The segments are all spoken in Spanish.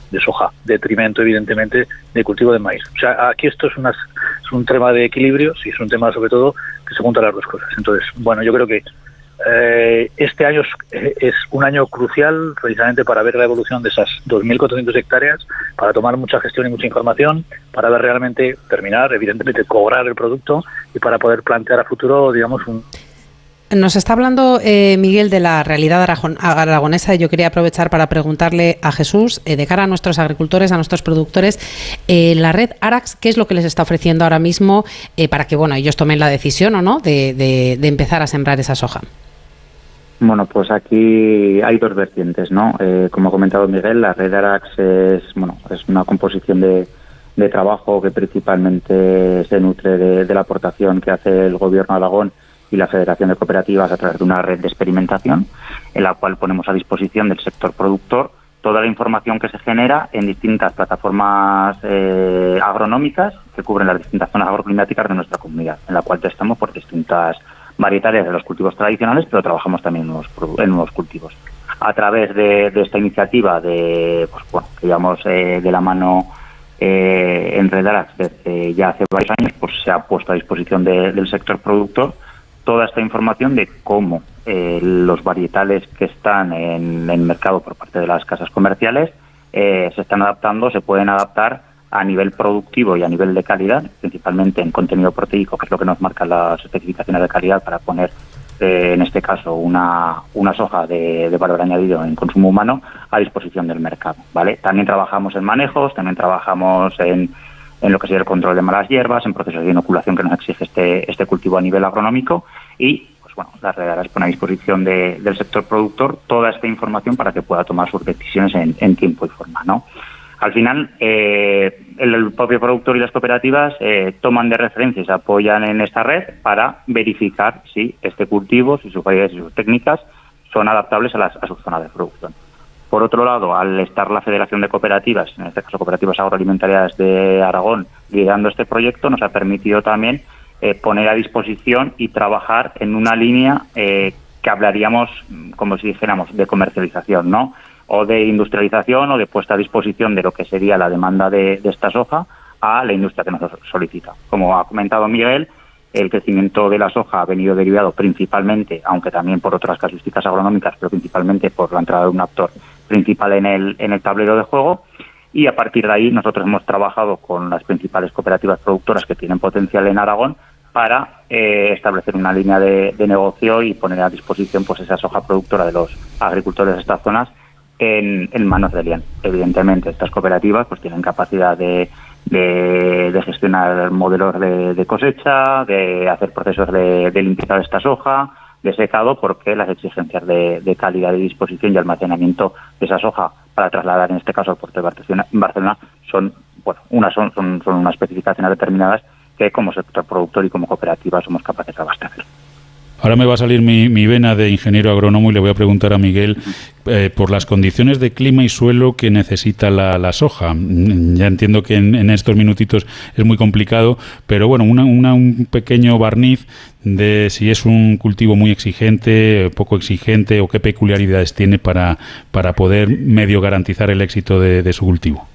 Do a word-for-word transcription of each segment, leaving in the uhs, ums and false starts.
de soja, detrimento evidentemente de cultivo de maíz. O sea, aquí esto es, una, es un tema de equilibrios y es un tema sobre todo que se juntan las dos cosas. Entonces, bueno, yo creo que eh, este año es, es un año crucial precisamente para ver la evolución de esas dos mil cuatrocientas hectáreas, para tomar mucha gestión y mucha información, para ver realmente, terminar, evidentemente cobrar el producto y para poder plantear a futuro, digamos, un... Nos está hablando eh, Miguel de la realidad aragon- aragonesa y yo quería aprovechar para preguntarle a Jesús, eh, de cara a nuestros agricultores, a nuestros productores, eh, la red Arax, ¿qué es lo que les está ofreciendo ahora mismo eh, para que bueno ellos tomen la decisión o no de, de, de empezar a sembrar esa soja? Bueno, pues aquí hay dos vertientes, ¿no? Eh, como ha comentado Miguel, la red Arax es, bueno, es una composición de, de trabajo que principalmente se nutre de, de la aportación que hace el Gobierno de Aragón y la Federación de Cooperativas a través de una red de experimentación en la cual ponemos a disposición del sector productor toda la información que se genera en distintas plataformas eh, agronómicas que cubren las distintas zonas agroclimáticas de nuestra comunidad, en la cual testamos por distintas varietales de los cultivos tradicionales, pero trabajamos también en nuevos, en nuevos cultivos. A través de, de esta iniciativa de, pues, bueno, que llevamos eh, de la mano eh, en Red Arax desde ya hace varios años, pues se ha puesto a disposición de, del sector productor toda esta información de cómo eh, los varietales que están en, en el mercado por parte de las casas comerciales eh, se están adaptando, se pueden adaptar a nivel productivo y a nivel de calidad, principalmente en contenido proteico, que es lo que nos marcan las especificaciones de calidad para poner, eh, en este caso, una, una soja de, de valor añadido en consumo humano a disposición del mercado, ¿vale? También trabajamos en manejos, también trabajamos en en lo que sería el control de malas hierbas, en procesos de inoculación que nos exige este este cultivo a nivel agronómico y, pues bueno, la red Arax pone a disposición de, del sector productor toda esta información para que pueda tomar sus decisiones en, en tiempo y forma, ¿no? Al final, eh, el, el propio productor y las cooperativas eh, toman de referencia y se apoyan en esta red para verificar si este cultivo, si sus variedades y sus técnicas son adaptables a, las, a su zona de producción. Por otro lado, al estar la Federación de Cooperativas, en este caso Cooperativas Agroalimentarias de Aragón, liderando este proyecto, nos ha permitido también eh, poner a disposición y trabajar en una línea eh, que hablaríamos, como si dijéramos, de comercialización, ¿no? O de industrialización o de puesta a disposición de lo que sería la demanda de, de esta soja a la industria que nos solicita. Como ha comentado Miguel, el crecimiento de la soja ha venido derivado principalmente, aunque también por otras casuísticas agronómicas, pero principalmente por la entrada de un actor principal en el, en el tablero de juego, y a partir de ahí nosotros hemos trabajado con las principales cooperativas productoras que tienen potencial en Aragón para eh, establecer una línea de, de negocio y poner a disposición pues esa soja productora de los agricultores de estas zonas en, en manos de Lian. Evidentemente estas cooperativas pues tienen capacidad de De, de gestionar modelos de, de cosecha, de hacer procesos de, de limpieza de esta soja, de secado, porque las exigencias de, de calidad de disposición y almacenamiento de esa soja para trasladar, en este caso, al puerto de Barcelona, Barcelona son, bueno, unas son, son, son unas especificaciones determinadas que como sector productor y como cooperativa somos capaces de abastecer. Ahora me va a salir mi, mi vena de ingeniero agrónomo y le voy a preguntar a Miguel eh, por las condiciones de clima y suelo que necesita la, la soja. Ya entiendo que en, en estos minutitos es muy complicado, pero bueno, una, una, un pequeño barniz de si es un cultivo muy exigente, poco exigente o qué peculiaridades tiene para, para poder medio garantizar el éxito de, de su cultivo.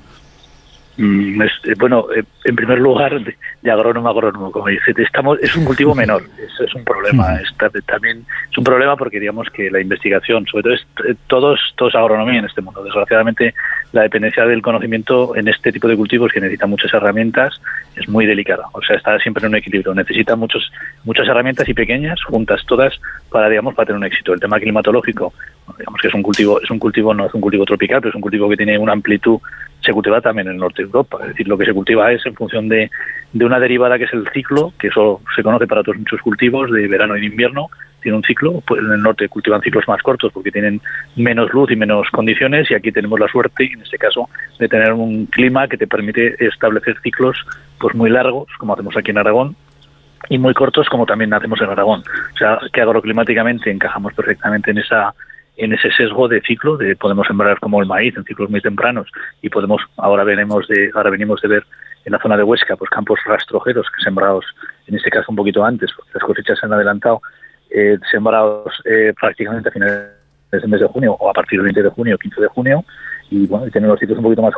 Mm, es, eh, bueno, eh, en primer lugar, de, de agrónomo a agrónomo, como dice, estamos, es un cultivo menor, eso es un problema. Sí. Está, también es un problema porque digamos que la investigación, sobre todo es, eh, todos, todos agronomía en este mundo. Desgraciadamente, la dependencia del conocimiento en este tipo de cultivos que necesita muchas herramientas es muy delicada. O sea, está siempre en un equilibrio. Necesita muchos, muchas herramientas y pequeñas, juntas todas, para digamos para tener un éxito. El tema climatológico, digamos que es un cultivo, es un cultivo, no es un cultivo tropical, pero es un cultivo que tiene una amplitud. Se cultiva también en el norte de Europa, es decir, lo que se cultiva es en función de, de una derivada que es el ciclo, que eso se conoce para todos muchos cultivos de verano y de invierno, tiene un ciclo, pues en el norte cultivan ciclos más cortos porque tienen menos luz y menos condiciones, y aquí tenemos la suerte, en este caso, de tener un clima que te permite establecer ciclos pues muy largos, como hacemos aquí en Aragón, y muy cortos, como también hacemos en Aragón. O sea, que agroclimáticamente encajamos perfectamente en esa en ese sesgo de ciclo, de podemos sembrar como el maíz en ciclos muy tempranos y podemos, ahora venimos de ahora venimos de ver en la zona de Huesca, pues campos rastrojeros que sembrados, en este caso un poquito antes, porque las cosechas se han adelantado, eh, sembrados eh, prácticamente a finales del mes de junio o a partir del veinte de junio, quince de junio, y bueno, y tener los sitios un poquito más